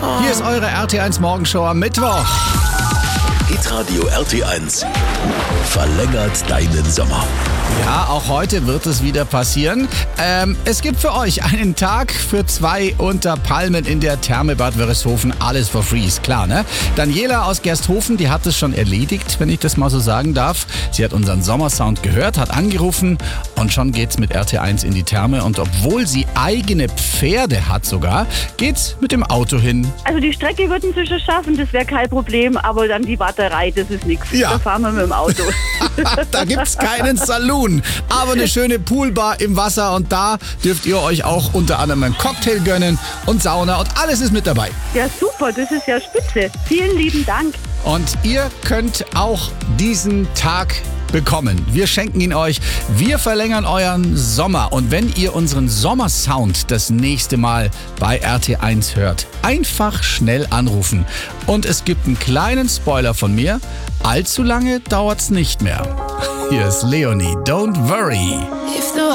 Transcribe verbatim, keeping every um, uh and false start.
Hier ist eure R T eins Morgenshow am Mittwoch. Hitradio R T eins verlängert deinen Sommer. Ja, auch heute wird es wieder passieren. Ähm, es gibt für euch einen Tag für zwei unter Palmen in der Therme Bad Wörishofen. Alles for free, ist klar, ne? Daniela aus Gersthofen, die hat es schon erledigt, wenn ich das mal so sagen darf. Sie hat unseren Sommersound gehört, hat angerufen und schon geht's mit R T eins in die Therme. Und obwohl sie eigene Pferde hat sogar, geht's mit dem Auto hin. Also die Strecke würden sie schon schaffen, das wäre kein Problem, aber dann die Warterei, das ist nichts. Ja. Da fahren wir mit dem Auto. Da gibt's keinen Saloon, aber eine schöne Poolbar im Wasser und da dürft ihr euch auch unter anderem einen Cocktail gönnen und Sauna und alles ist mit dabei. Ja, super, das ist ja spitze. Vielen lieben Dank. Und ihr könnt auch diesen Tag bekommen. Wir schenken ihn euch. Wir verlängern euren Sommer. Und wenn ihr unseren Sommersound das nächste Mal bei R T eins hört, einfach schnell anrufen. Und es gibt einen kleinen Spoiler von mir. Allzu lange dauert's nicht mehr. Hier ist Leonie. Don't worry.